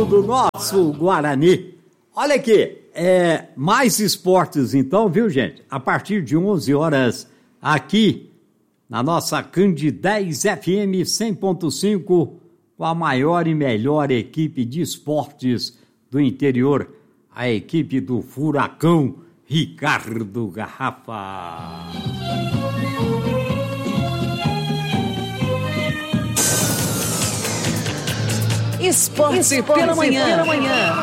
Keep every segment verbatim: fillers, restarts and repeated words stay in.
do nosso Guarani. Olha aqui, é, mais esportes então, viu, gente? A partir de onze horas, aqui na nossa Candidez F M cem ponto cinco, com a maior e melhor equipe de esportes do interior, a equipe do Furacão Ricardo Garrafa. Esporte, Esporte pela manhã. Pela manhã.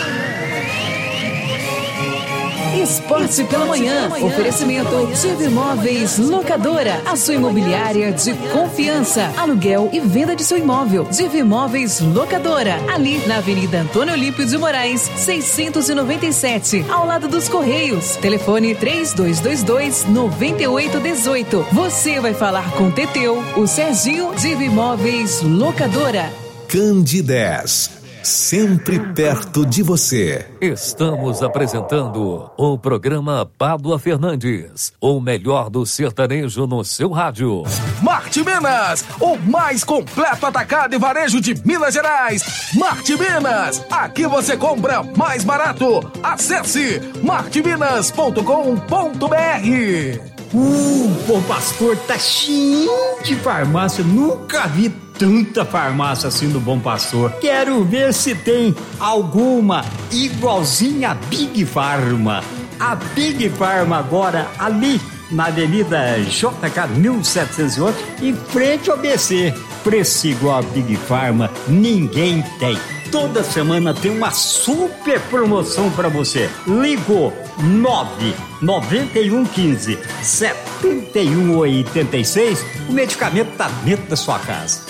Esporte pela manhã. Oferecimento Diva Imóveis Locadora. A sua imobiliária de confiança. Aluguel e venda de seu imóvel. Diva Imóveis Locadora. Ali na Avenida Antônio Olímpio de Moraes, seiscentos e noventa e sete. Ao lado dos Correios. Telefone três dois dois dois, nove oito um oito. Você vai falar com o Teteu, o Serginho. Diva Imóveis Locadora. Candidez, sempre perto de você. Estamos apresentando o programa Pádua Fernandes, o melhor do sertanejo no seu rádio. Marte Minas, o mais completo atacado e varejo de Minas Gerais. Marte Minas, aqui você compra mais barato. Acesse marte minas ponto com ponto b r. Uh, Bom Pastor tá cheio de farmácia, nunca vi tanta farmácia assim do Bom Pastor. Quero ver se tem alguma igualzinha a Big Pharma. A Big Pharma agora ali na Avenida J K mil setecentos e oito, em frente ao B C. Preço igual a Big Pharma, ninguém tem. Toda semana tem uma super promoção para você. Ligou nove nove um um cinco, sete um oito seis, o medicamento tá dentro da sua casa.